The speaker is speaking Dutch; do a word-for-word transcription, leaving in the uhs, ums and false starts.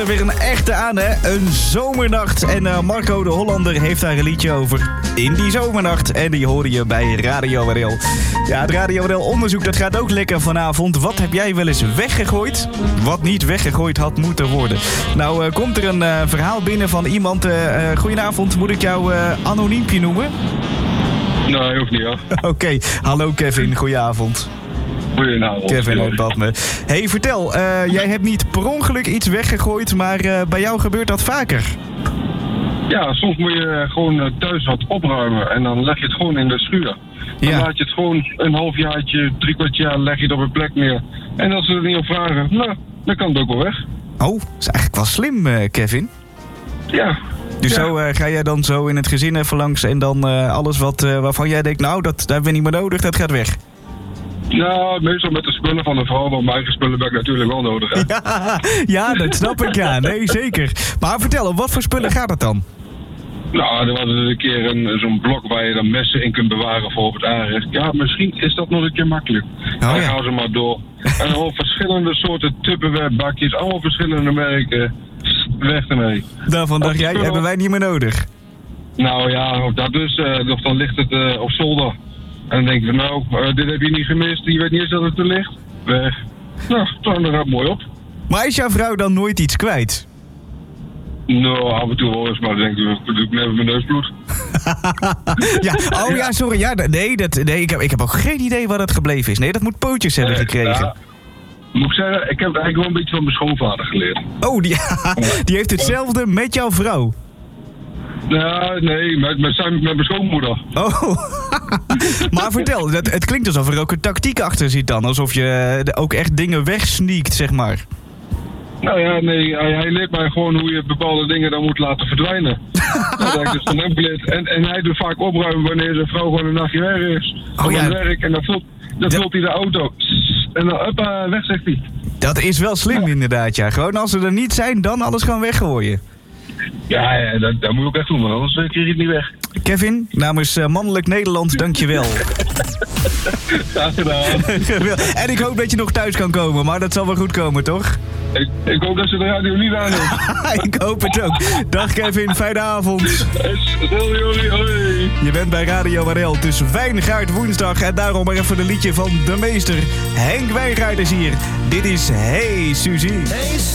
Weer een echte aan, hè? Een zomernacht. En uh, Marco de Hollander heeft daar een liedje over. In die zomernacht. En die hoorde je bij Radio R L. Ja, het Radio R L onderzoek, dat gaat ook lekker vanavond. Wat heb jij wel eens weggegooid? Wat niet weggegooid had moeten worden. Nou, uh, komt er een uh, verhaal binnen van iemand. Uh, uh, goedenavond, moet ik jou uh, anoniempje noemen? Nee, hoeft niet, hoor. Oké, okay. Hallo Kevin, goedenavond. Goedenavond. Kevin uit Badme. Hey, vertel, uh, jij hebt niet per ongeluk iets weggegooid, maar uh, bij jou gebeurt dat vaker. Ja, soms moet je gewoon thuis wat opruimen en dan leg je het gewoon in de schuur. Dan Ja. laat je het gewoon een halfjaartje, drie kwart jaar, leg je het op een plek neer. En als ze er niet op vragen, nou, dan kan het ook wel weg. Oh, dat is eigenlijk wel slim, uh, Kevin. Ja. Dus ja. zo uh, ga jij dan zo in het gezin even langs en dan uh, alles wat, uh, waarvan jij denkt, nou, dat, dat hebben we niet meer nodig, dat gaat weg. Nou, meestal met de spullen van de vrouw, want mijn eigen spullen ben ik natuurlijk wel nodig. Hè? Ja, ja, dat snap ik, ja. Nee, zeker. Maar vertel, op wat voor spullen gaat het dan? Nou, er was dus een keer een, zo'n blok waar je dan messen in kunt bewaren voor op het aanrecht. Ja, misschien is dat nog een keer makkelijk. Oh, dan ja. gaan ze maar door. En al verschillende soorten Tupperware bakjes, allemaal verschillende merken. Weg ermee. Daarvan dacht jij, hebben wij niet meer nodig. Nou ja, of dat dus, uh, of dan ligt het uh, op zolder. En dan denk je van nou, uh, dit heb je niet gemist, je weet niet eens dat het er ligt. Weg. Nou, dan gaat het mooi op. Maar is jouw vrouw dan nooit iets kwijt? Nou, af en toe wel eens, maar dan denk ik, doe ik net mijn neusbloed. Ja, oh ja, sorry. Ja, nee, dat, nee ik, heb, ik heb ook geen idee waar dat gebleven is. Nee, dat moet pootjes hebben gekregen. Ja, moet ik zeggen, ik heb het eigenlijk wel een beetje van mijn schoonvader geleerd. Oh, die, die heeft hetzelfde met jouw vrouw. Ja, nee, met, met, zijn, met mijn schoonmoeder. Oh, maar vertel, dat, het klinkt alsof er ook een tactiek achter zit dan. Alsof je ook echt dingen wegsneakt, zeg maar. Nou ja, nee, hij, hij leert mij gewoon hoe je bepaalde dingen dan moet laten verdwijnen. Dat heb ik dus van hem geleerd. En, en hij doet vaak opruimen wanneer zijn vrouw gewoon een nachtje weg is. Oh, Van ja. het werk en dan vult, dan Ja. vult hij de auto. En dan, hoppa, weg zegt hij. Dat is wel slim inderdaad, ja. Gewoon als ze er niet zijn, dan alles gaan weggooien. Ja, ja dat, dat moet ik ook echt doen, want anders krijg je het niet weg. Kevin, namens uh, Mannelijk Nederland, dank je wel. Graag gedaan. En ik hoop dat je nog thuis kan komen, maar dat zal wel goed komen, toch? Ik, ik hoop dat ze de radio niet aan heeft. Ik hoop het ook. Dag Kevin, fijne avond. Hoi, hoi, hoi. Je bent bij Radio R L, dus Wijngaard woensdag. En daarom maar even een liedje van de meester. Henk Wijngaard is hier. Dit is Hey Suzie.